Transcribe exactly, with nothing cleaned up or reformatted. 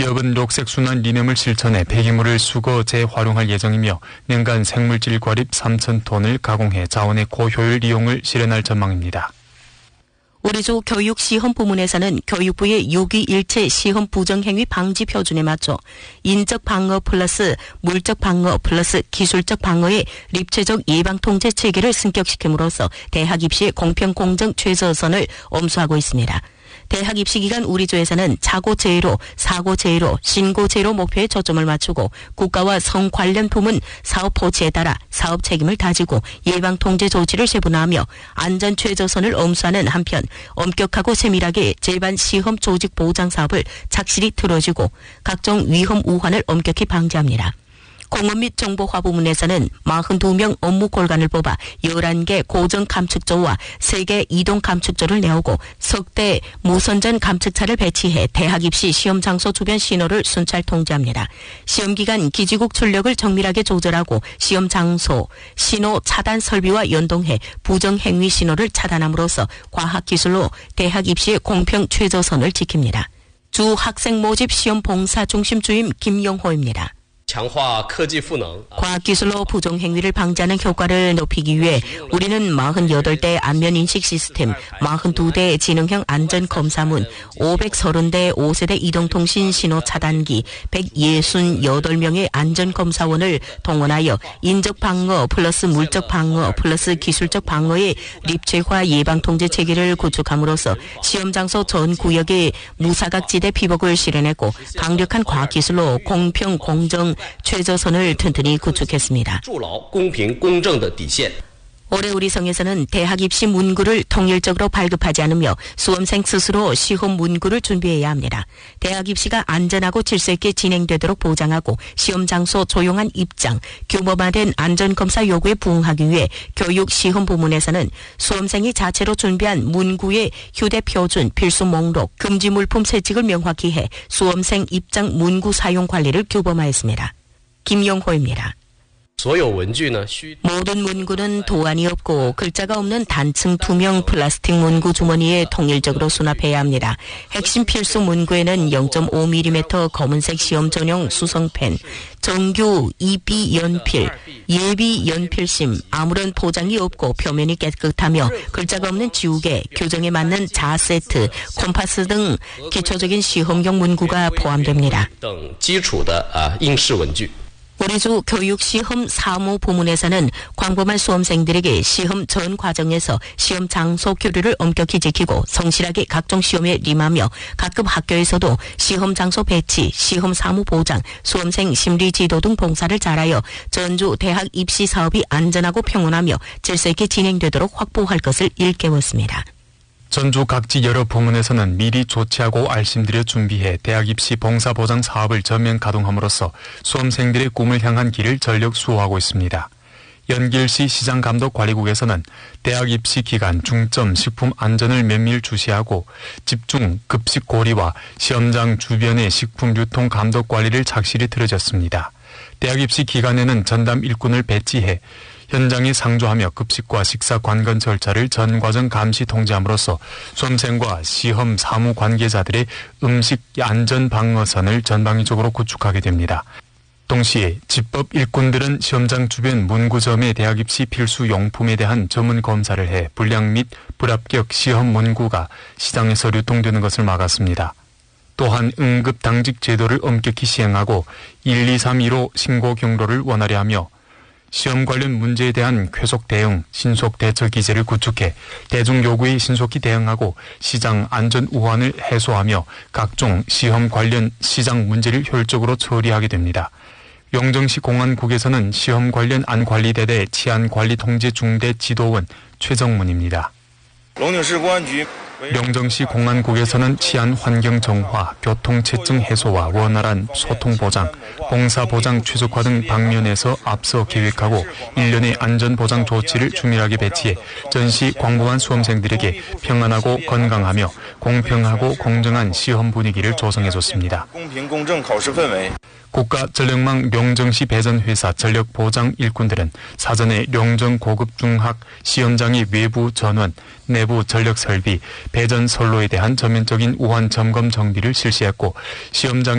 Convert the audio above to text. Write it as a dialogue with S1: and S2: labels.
S1: 기업은 녹색순환 리튬을 실천해 폐기물을 수거 재활용할 예정이며年간 생물질 과립 삼천 톤을 가공해 자원의 고효율 이용을 실현할 전망입니다.
S2: 우리주 교육시험 부문에서는 교육부의 유기일체 시험 부정행위 방지 표준에 맞춰 인적 방어 플러스 물적 방어 플러스 기술적 방어의 입체적 예방 통제 체계를 승격시킴으로써 대학 입시의 공평 공정 최저선을 엄수하고 있습니다. 대학 입시 기간 우리주에서는 자고 제로, 사고 제로, 신고 제로 목표에 초점을 맞추고 국가와 성 관련 부문 사업 포지에 따라 사업 책임을 다지고 예방 통제 조치를 세분화하며 안전 최저선을 엄수하는 한편 엄격하고 세밀하게 제반 시험 조직 보장 사업을 착실히 틀어주고 각종 위험 우환을 엄격히 방지합니다. 공업 및 정보화 부문에서는 사십이 명 업무 골간을 뽑아 열한 개 고정 감축조와 세 개 이동 감축조를 내오고 석 대 무선전 감축차를 배치해 대학 입시 시험 장소 주변 신호를 순찰 통제합니다. 시험 기간 기지국 출력을 정밀하게 조절하고 시험 장소, 신호 차단 설비와 연동해 부정행위 신호를 차단함으로써 과학기술로 대학 입시의 공평 최저선을 지킵니다. 주 학생 모집 시험 봉사 중심 주임 김영호입니다. 과학기술로 부정행위를 방지하는 효과를 높이기 위해 우리는 사십팔 대 안면인식 시스템, 사십이 대 지능형 안전검사문, 오백삼십 대 오 세대 이동통신 신호 차단기, 백육십팔 명의 안전검사원을 동원하여 인적 방어 플러스 물적 방어 플러스 기술적 방어의 입체화 예방통제 체계를 구축함으로써 시험장소 전 구역의 무사각지대 피복을 실현했고 강력한 과학기술로 공평, 공정, 최저선을 튼튼히 구축했습니다. 올해 우리 성에서는 대학 입시 문구를 통일적으로 발급하지 않으며 수험생 스스로 시험 문구를 준비해야 합니다. 대학 입시가 안전하고 질서 있게 진행되도록 보장하고 시험 장소 조용한 입장, 규모화된 안전검사 요구에 부응하기 위해 교육 시험 부문에서는 수험생이 자체로 준비한 문구의 휴대표준, 필수 목록, 금지 물품 세칙을 명확히 해 수험생 입장 문구 사용 관리를 규범하였습니다. 김용호입니다. 모든 문구는 도안이 없고 글자가 없는 단층 투명 플라스틱 문구 주머니에 통일적으로 수납해야 합니다. 핵심 필수 문구에는 영 점 오 밀리미터 검은색 시험 전용 수성펜, 정규 이비 연필, 예비 연필심, 아무런 포장이 없고 표면이 깨끗하며 글자가 없는 지우개, 교정에 맞는 자 세트, 콤파스 등 기초적인 시험용 문구가 포함됩니다. 우리주 교육시험 사무 부문에서는 광범한 수험생들에게 시험 전 과정에서 시험 장소 교류를 엄격히 지키고 성실하게 각종 시험에 임하며 각급 학교에서도 시험 장소 배치, 시험 사무 보장, 수험생 심리 지도 등 봉사를 잘하여 전주 대학 입시 사업이 안전하고 평온하며 질서 있게 진행되도록 확보할 것을 일깨웠습니다.
S1: 전주 각지 여러 부문에서는 미리 조치하고 알심들여 준비해 대학 입시 봉사 보장 사업을 전면 가동함으로써 수험생들의 꿈을 향한 길을 전력 수호하고 있습니다. 연길시 시장감독관리국에서는 대학 입시 기간 중점 식품 안전을 면밀 주시하고 집중 급식 고리와 시험장 주변의 식품 유통 감독 관리를 착실히 틀어졌습니다. 대학 입시 기간에는 전담 일꾼을 배치해 현장에 상주하며 급식과 식사 관건 절차를 전 과정 감시 통제함으로써 수험생과 시험 사무 관계자들의 음식 안전 방어선을 전방위적으로 구축하게 됩니다. 동시에 집법 일꾼들은 시험장 주변 문구점의 대학 입시 필수 용품에 대한 전문 검사를 해 불량 및 불합격 시험 문구가 시장에서 유통되는 것을 막았습니다. 또한 응급 당직 제도를 엄격히 시행하고 일 이 삼 이로 신고 경로를 원활히 하며 시험 관련 문제에 대한 쾌속 대응, 신속 대처 기제를 구축해 대중 요구에 신속히 대응하고 시장 안전 우환을 해소하며 각종 시험 관련 시장 문제를 효율적으로 처리하게 됩니다. 영정시 공안국에서는 시험 관련 안관리대대 치안관리통제중대지도원 최정문입니다. 영정시 공안국에서는 치안 환경 정화, 교통 체증 해소와 원활한 소통 보장, 봉사 보장 최적화 등 방면에서 앞서 계획하고 일련의 안전 보장 조치를 주밀하게 배치해 전시 광범한 수험생들에게 평안하고 건강하며 공평하고 공정한 시험 분위기를 조성해줬습니다. 국가전력망 영정시 배전회사 전력보장 일꾼들은 사전에 영정 고급 중학 시험장의 외부 전원, 내부 전력 설비, 배전 선로에 대한 전면적인 우환 점검 정비를 실시했고 시험장